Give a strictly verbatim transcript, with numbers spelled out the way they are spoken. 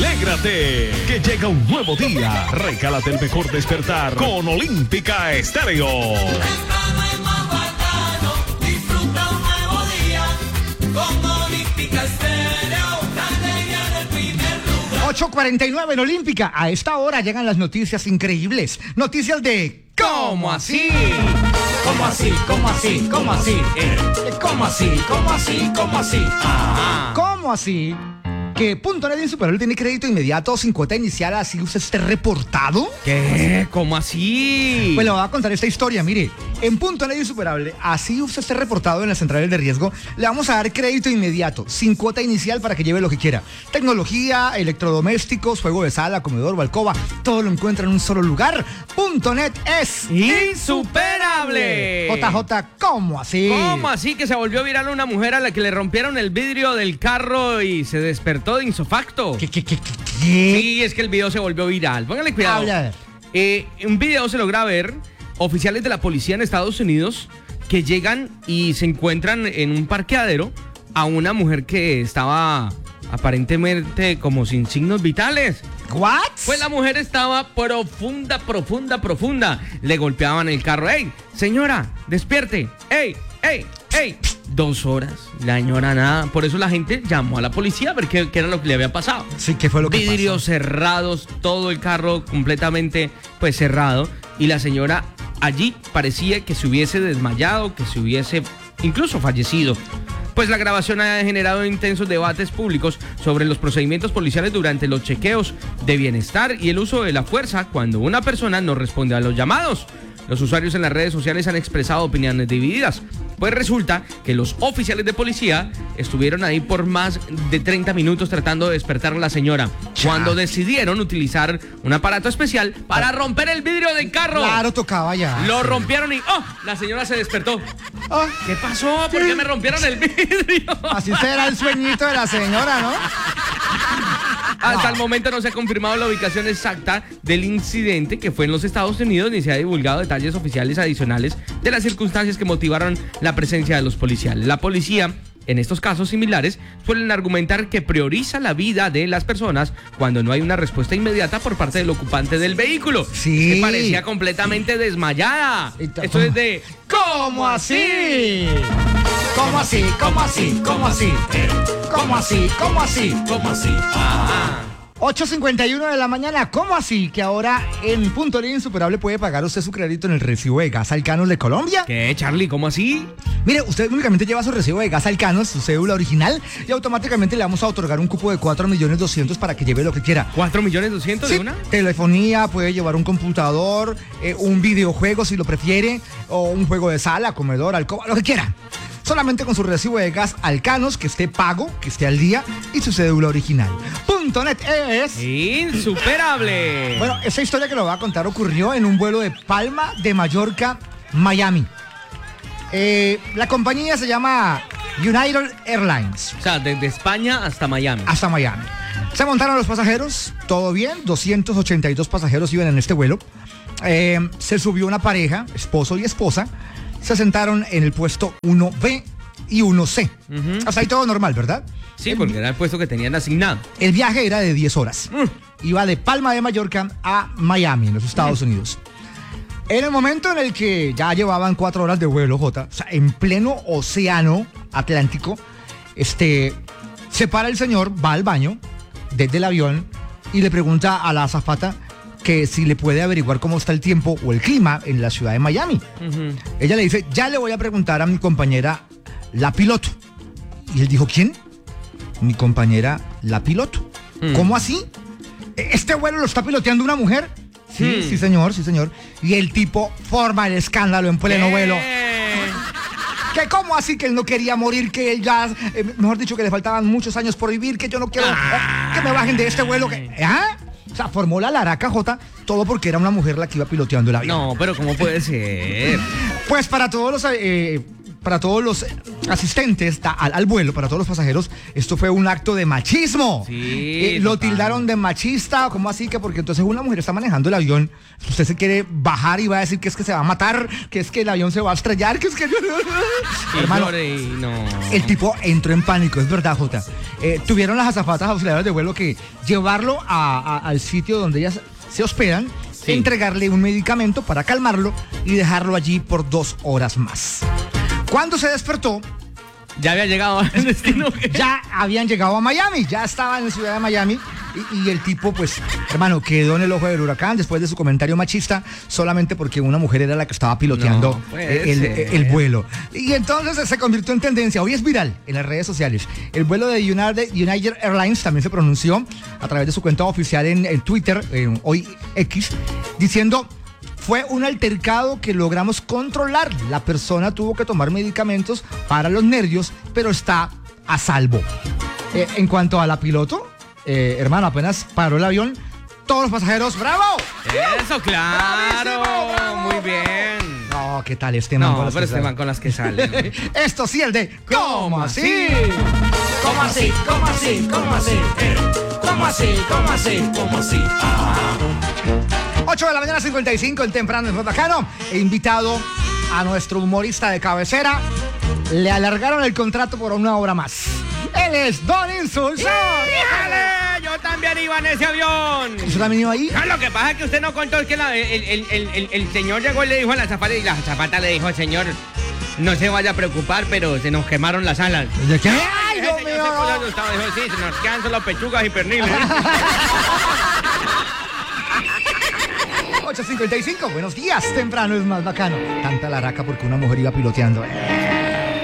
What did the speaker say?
Alégrate, que llega un nuevo día. Regálate el mejor despertar con Olímpica Estéreo. Temprano es más bacano, disfruta un nuevo día con Olímpica Estéreo, la alegría del primer lugar. ocho cuarenta y nueve en Olímpica. A esta hora llegan las noticias increíbles. Noticias de ¿Cómo así? ¿Cómo así? ¿Cómo así? ¿Cómo así? Eh, ¿Cómo así? ¿Cómo así? ¿Cómo así? Ah. ¿Cómo así? Que Punto Net Insuperable tiene crédito inmediato sin cuota inicial, así usted esté reportado. ¿Qué? ¿Cómo así? Pues le voy a contar esta historia, mire. En Punto Net Insuperable, así usted esté reportado en las centrales de riesgo, le vamos a dar crédito inmediato, sin cuota inicial para que lleve lo que quiera. Tecnología, electrodomésticos, juego de sala, comedor o alcoba, todo lo encuentra en un solo lugar. Punto Net es ¡insuperable! J J, ¿cómo así? ¿Cómo así que se volvió viral una mujer a la que le rompieron el vidrio del carro y se despertó de insofacto? ¿Qué, qué, qué, qué? Sí, es que el video se volvió viral. Póngale cuidado. Habla. Eh, un video se logra ver oficiales de la policía en Estados Unidos que llegan y se encuentran en un parqueadero a una mujer que estaba aparentemente como sin signos vitales. ¿What? Pues la mujer estaba profunda, profunda, profunda. Le golpeaban el carro. ¡Ey, señora, despierte! ¡Ey, ey, ey! Dos horas, la señora nada. Por eso la gente llamó a la policía a ver qué, qué era lo que le había pasado. Sí, ¿qué fue lo que Vidrios pasó? cerrados, todo el carro completamente pues cerrado. Y la señora allí parecía que se hubiese desmayado, que se hubiese incluso fallecido. Pues la grabación ha generado intensos debates públicos sobre los procedimientos policiales durante los chequeos de bienestar y el uso de la fuerza cuando una persona no responde a los llamados. Los usuarios en las redes sociales han expresado opiniones divididas. Pues resulta que los oficiales de policía estuvieron ahí por más de treinta minutos tratando de despertar a la señora, cuando decidieron utilizar un aparato especial para romper el vidrio del carro. Claro, tocaba ya. Lo rompieron y ¡oh! La señora se despertó. Ah, ¿Qué pasó? ¿Por qué me rompieron el vidrio? así será el sueñito de la señora, ¿no? Hasta el momento no se ha confirmado la ubicación exacta del incidente, que fue en los Estados Unidos, ni se ha divulgado detalles oficiales adicionales de las circunstancias que motivaron la presencia de los policiales. La policía, en estos casos similares, suelen argumentar que prioriza la vida de las personas cuando no hay una respuesta inmediata por parte del ocupante del vehículo. Sí. Que parecía completamente desmayada. Ita- Esto es de ¿Cómo así? ¿Cómo así? ¿Cómo así? ¿Cómo así? Eh, ¿Cómo así? ¿Cómo así? ¿cómo así? Ajá. ocho cincuenta y uno de la mañana, ¿cómo así? Que ahora en Punto Net Insuperable puede pagar usted su crédito en el recibo de gas Alcanos de Colombia. ¿Qué, Charlie? ¿Cómo así? Mire, usted únicamente lleva su recibo de gas Alcanos, su cédula original, y automáticamente le vamos a otorgar un cupo de cuatro millones doscientos para que lleve lo que quiera. ¿cuatro millones doscientos Sí, de una? telefonía, puede llevar un computador, eh, un videojuego si lo prefiere, o un juego de sala, comedor, alcoba, lo que quiera. Solamente con su recibo de gas Alcanos, que esté pago, que esté al día, y su cédula original. Punto Net es... ¡Insuperable! Bueno, esa historia que lo voy a contar ocurrió en un vuelo de Palma de Mallorca, Miami. Eh, la compañía se llama United Airlines, O sea, desde España hasta Miami. hasta Miami. Se montaron los pasajeros, todo bien, doscientos ochenta y dos pasajeros iban en este vuelo. Eh, se subió una pareja, esposo y esposa, se sentaron en el puesto uno B y uno C. Ujú. Hasta ahí todo normal, ¿verdad? Sí, porque era el puesto que tenían asignado. El viaje era de diez horas. Iba de Palma de Mallorca a Miami, en los Estados Unidos. En el momento en el que ya llevaban cuatro horas de vuelo, Jota, o sea, en pleno océano Atlántico, este, se para el señor, va al baño desde el avión y le pregunta a la azafata que si le puede averiguar cómo está el tiempo o el clima en la ciudad de Miami. Ujú. Ella le dice, ya le voy a preguntar a mi compañera, la piloto. Y él dijo, ¿quién? Mi compañera, la piloto. Mm. ¿Cómo así? ¿Este vuelo lo está piloteando una mujer? Sí, Mm. sí, señor, sí, señor. Y el tipo forma el escándalo en pleno ¿Qué? vuelo. ¿Que cómo así que él no quería morir? Que él ya, eh, mejor dicho, que le faltaban muchos años por vivir, que yo no quiero eh, que me bajen de este vuelo. Que, ¿ah? O sea, formó la laraca, Jota, todo porque era una mujer la que iba piloteando el avión. No, pero ¿cómo puede ser? Pues para todos los eh, para todos los asistentes ta- al, al vuelo, para todos los pasajeros, esto fue un acto de machismo. Sí, Eh, lo total. tildaron de machista, ¿cómo así? Que porque entonces una mujer está manejando el avión, usted se quiere bajar y va a decir que es que se va a matar, que es que el avión se va a estrellar, que es que... Y Hermano, llore y no. el tipo entró en pánico, es verdad, Jota. Eh, tuvieron las azafatas auxiliares de vuelo que llevarlo a- a- al sitio donde ellas se hospedan, Sí. entregarle un medicamento para calmarlo y dejarlo allí por dos horas más. Cuando se despertó, Ya había llegado al destino. ya habían llegado a Miami, ya estaban en la ciudad de Miami y, y el tipo, pues, hermano, quedó en el ojo del huracán después de su comentario machista solamente porque una mujer era la que estaba piloteando No puede el, ser. el vuelo. Y entonces se convirtió en tendencia. Hoy es viral en las redes sociales. El vuelo de United, United Airlines también se pronunció a través de su cuenta oficial en, en Twitter, en hoy X, diciendo... Fue un altercado que logramos controlar. La persona tuvo que tomar medicamentos para los nervios, pero está a salvo. Eh, en cuanto a la piloto, eh, hermano, apenas paró el avión, todos los pasajeros, ¡bravo! Eso, claro. ¡Bravísimo, bravo! Muy bien. No, ¿qué tal este man? con No, las pero que este man sale? con las que sale. Esto sí, el de ¿cómo así? ¿Cómo así? ¿Cómo así? ¿Cómo así? Eh, ¿Cómo así? ¿Cómo así? ¿Cómo así? Ah. ocho de la mañana, cincuenta y cinco, en temprano en Bacano. He invitado a nuestro humorista de cabecera. Le alargaron el contrato por una hora más. Él es Don Insulso. ¡Híjale! Yo también iba en ese avión. ¿Usted también iba ahí? No, lo que pasa es que usted no contó, es que la- el, el- el- el- el señor llegó y le dijo a la azafata, y la azafata le dijo, señor, no se vaya a preocupar, pero se nos quemaron las alas. ¿De qué? ¡Ay, El Dios señor mío! se puso asustado, dijo, sí, se nos quedan solo pechugas y perniles. ocho cincuenta y cinco, buenos días, temprano es más bacano. Tanta laraca porque una mujer iba piloteando.